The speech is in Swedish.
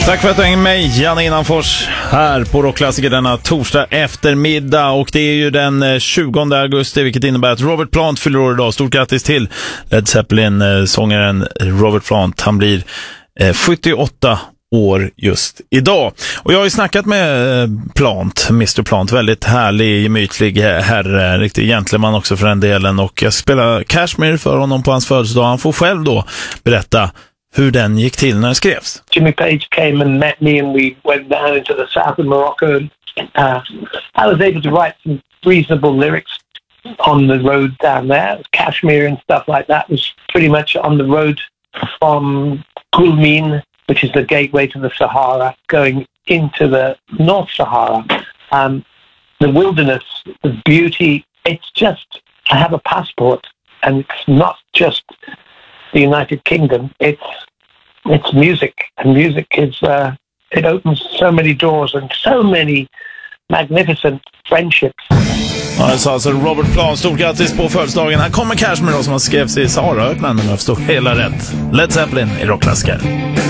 Tack för att du hänger med, Janne Innanfors, här på Rockklassiker denna torsdag eftermiddag. Och det är ju den 20 augusti, vilket innebär att Robert Plant fyller år idag. Stort grattis till Led Zeppelin-sångaren Robert Plant. Han blir 78 år just idag. Och jag har ju snackat med Plant, Mr. Plant, väldigt härlig, gemytlig herre, riktig gentleman också för den delen. Och jag spelar Kashmir för honom på hans födelsedag. Han får själv då berätta hur den gick till när det skrevs. Jimmy Page came and met me and we went down into the south of Morocco. I was able to write some reasonable lyrics on the road down there. Kashmir and stuff like that was pretty much on the road from Gulmin, which is the gateway to the Sahara, going into the North Sahara. The wilderness, the beauty, it's just, I have a passport and it's not just the United Kingdom, it's music, and music is it opens so many doors and so many magnificent friendships. Ja, det sa alltså Robert Plant. Stort grattis på födelsedagen. Här kommer Kashmir då, som har skrevs i Sahara-öknen, om jag förstår hela rätt. Led Zeppelin i Rockklassiker.